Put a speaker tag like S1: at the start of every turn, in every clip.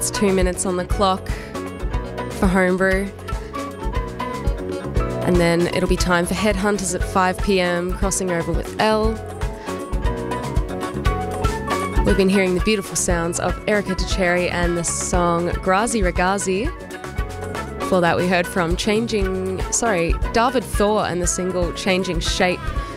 S1: It's 2 minutes on the clock for Homebrew. And then it'll be time for Headhunters at 5 p.m, crossing over with Elle. We've been hearing the beautiful sounds of Erika Tacheri and the song Grazi Ragazzi. Before that we heard from David Thor and the single Changing Shape,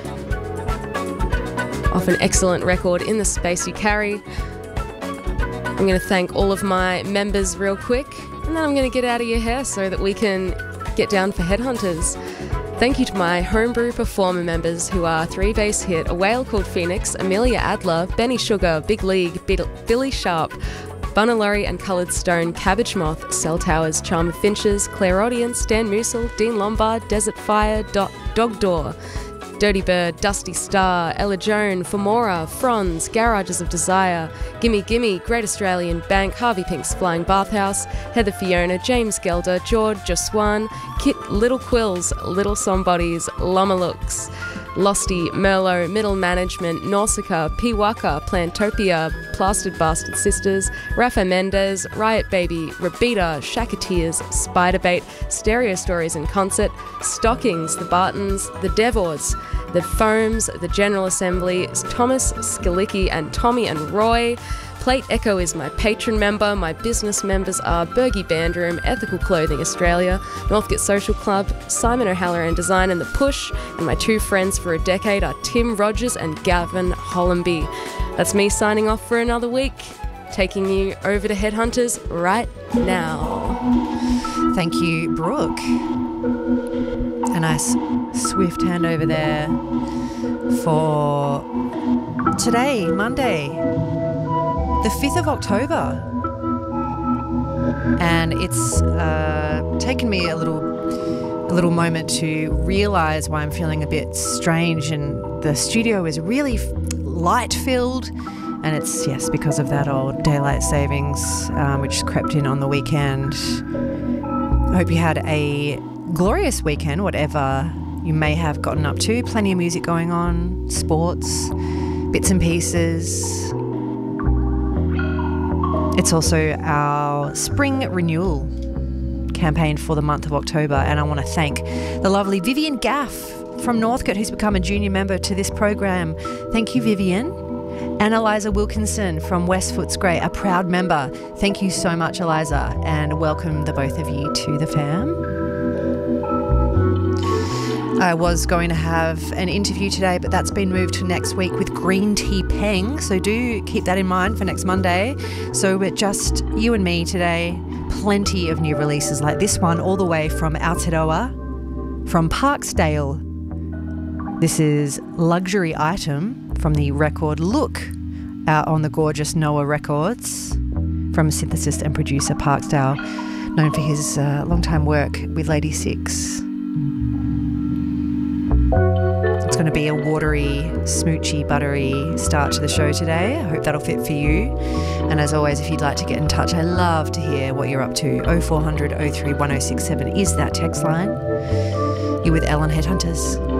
S1: off an excellent record, In the Space You Carry. I'm going to thank all of my members real quick, and then I'm going to get out of your hair so that we can get down for Headhunters. Thank you to my Homebrew Performer members, who are 3 Bass Hit, A Whale Called Phoenix, Amelia Adler, Benny Sugar, Big League, Billy Sharp, Bunalurry and Coloured Stone, Cabbage Moth, Cell Towers, Charm of Finches, Claire Audience, Dan Musil, Dean Lombard, Desert Fire, Dog Door, Dirty Bird, Dusty Star, Ella Joan, Femora, Franz, Garages of Desire, Gimme Gimme, Great Australian Bank, Harvey Pink's Flying Bathhouse, Heather Fiona, James Gelder, George Joswan, Kit, Little Quills, Little Somebodies, Lama Looks, Losty, Merlot, Middle Management, Nausicaa, Piwaka, Plantopia, Plastered Bastard Sisters, Rafa Mendez, Riot Baby, Rabita, Shakateers, Spiderbait, Stereo Stories in Concert, Stockings, The Bartons, The Devors, The Foams, The General Assembly, Thomas, Skalicki and Tommy and Roy. Plate Echo is my patron member. My business members are Bergie Bandroom, Ethical Clothing Australia, Northgate Social Club, Simon O'Halloran Design and The Push, and my 2 friends for a decade are Tim Rogers and Gavin Hollenby. That's me signing off for another week, taking you over to Headhunters right now.
S2: Thank you, Brooke. A nice swift handover there for today, Monday, the 5th of October. And it's taken me a little moment to realise why I'm feeling a bit strange, and the studio is really light-filled, and it's, yes, because of that old daylight savings, which crept in on the weekend. I hope you had a glorious weekend, whatever you may have gotten up to. Plenty of music going on, sports, bits and pieces. It's also our spring renewal campaign for the month of October, and I want to thank the lovely Vivian Gaff from Northcote, who's become a junior member to this program. Thank you, Vivian. And Eliza Wilkinson from West Footscray, a proud member. Thank you so much, Eliza, and welcome the both of you to the fam. I was going to have an interview today, but that's been moved to next week with Green Tea Peng, so do keep that in mind for next Monday. So we're just you and me today. Plenty of new releases like this one, all the way from Aotearoa, from Parksdale. This is Luxury Item from the record Look, out on the gorgeous Noah Records, from synthesist and producer Parksdale, known for his long-time work with Lady Six. It's going to be a watery, smoochy, buttery start to the show today. I hope that'll fit for you. And as always, if you'd like to get in touch, I love to hear what you're up to. 0400 03 1067 is that text line. You're with Elle on Headhunters.